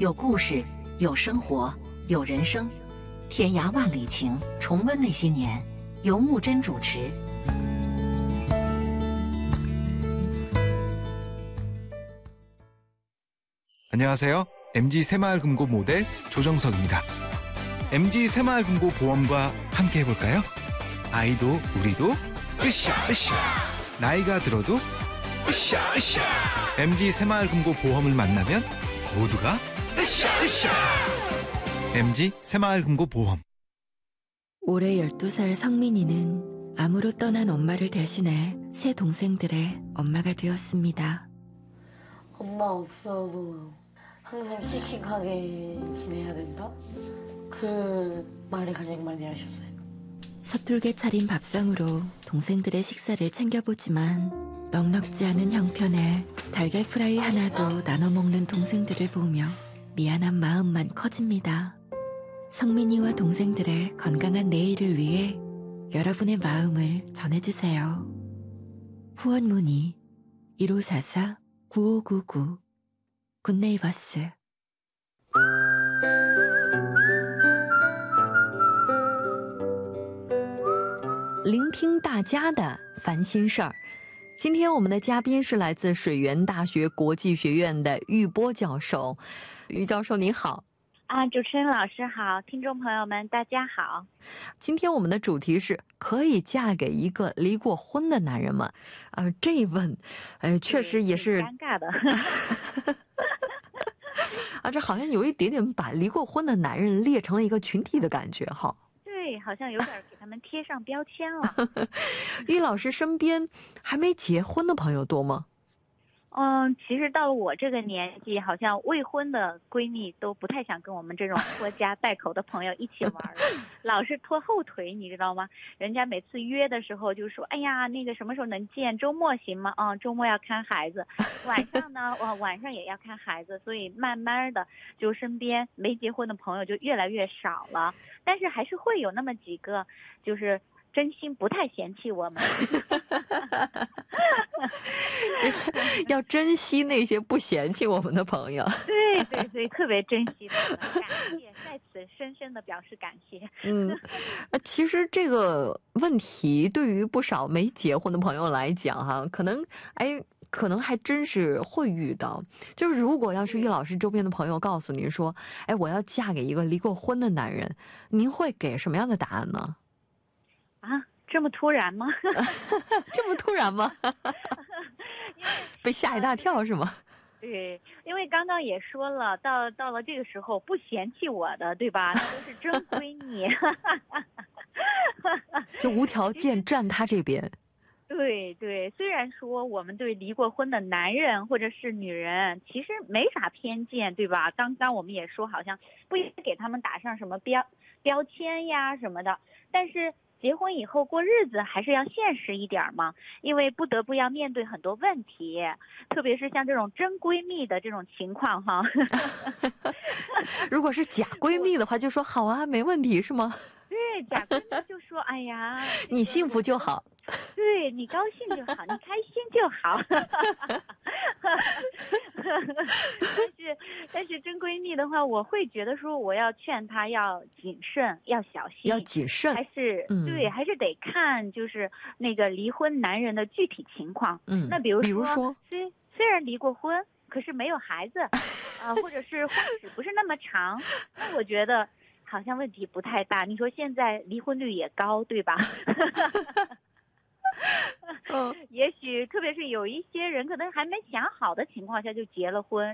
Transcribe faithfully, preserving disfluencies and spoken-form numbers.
有故事，有生活，有人生。天涯万里情，重温那些年，由木真主持。 안녕하세요. 엠지 새마을금고 모델 조정석입니다. 엠지 새마을금고 보험과 함께 해볼까요? 아이도 우리도 으쌰 으쌰. 나이가 들어도 으쌰 으쌰. 엠지 새마을금고 보험을 만나면 모두가 으쌰 으쌰. 엠지 새마을금고 보험. 올해 열두 살 성민이는 암으로 떠난 엄마를 대신해 세 동생들의 엄마가 되었습니다. 엄마 없어도 항상 씩씩하게 지내야 된다? 그 말을 가장 많이 하셨어요. 서툴게 차린 밥상으로 동생들의 식사를 챙겨보지만 넉넉지 않은 형편에 달걀 프라이 하나도 나눠 먹는 동생들을 보며 미안한 마음만 커집니다. 성민이와 동생들의 건강한 내일을 위해 여러분의 마음을 전해주세요. 후원 문의 일오사사 구오구구 굿네이버스. 聆听大家的烦心事儿。今天我们的嘉宾是来自水源大学国际学院的玉波教授。玉教授您好。 啊，主持人老师好，听众朋友们大家好。 今天我们的主题是可以嫁给一个离过婚的男人吗？呃，这一问，呃，确实也是尴尬的。 啊，这好像有一点点把离过婚的男人列成了一个群体的感觉哈。 对，好像有点给他们贴上标签了。 玉老师身边还没结婚的朋友多吗？ 嗯，其实到了我这个年纪，好像未婚的闺蜜都不太想跟我们这种拖家带口的朋友一起玩了，老是拖后腿，你知道吗？人家每次约的时候就说：“哎呀，那个什么时候能见？周末行吗？”啊、嗯，周末要看孩子，晚上呢，哇，晚上也要看孩子，所以慢慢的，就身边没结婚的朋友就越来越少了。但是还是会有那么几个，就是真心不太嫌弃我们。 要珍惜那些不嫌弃我们的朋友。 对对对，特别珍惜他们，感谢，在此深深的表示感谢。 嗯，其实这个问题对于不少没结婚的朋友来讲哈，可能哎，可能还真是会遇到。就是如果要是玉老师周边的朋友告诉您说，哎，我要嫁给一个离过婚的男人，您会给什么样的答案呢？ 啊，这么突然吗？ 这么突然吗？被吓一大跳是吗？ 对，因为刚刚也说了，到到了这个时候不嫌弃我的，对吧？那都是真闺蜜。 就无条件站他这边。 对对，虽然说我们对离过婚的男人或者是女人其实没啥偏见，对吧？刚刚我们也说，好像不应该给他们打上什么标标签呀什么的，但是结婚以后过日子还是要现实一点嘛，因为不得不要面对很多问题，特别是像这种真闺蜜的这种情况哈。 如果是假闺蜜的话，就说好啊，没问题是吗？ 对，假闺蜜就说哎呀， 你幸福就好。 对，你高兴就好，你开心就好。但是但是真闺蜜的话，我会觉得说我要劝她要谨慎，要小心， 要谨慎， 还是、嗯、对，还是得看就是那个离婚男人的具体情况。嗯，那比如说， 比如说虽虽然离过婚，可是没有孩子，啊、呃，或者是婚史不是那么长，那我觉得好像问题不太大。你说现在离婚率也高，对吧？也许特别是有一些人可能还没想好的情况下就结了婚，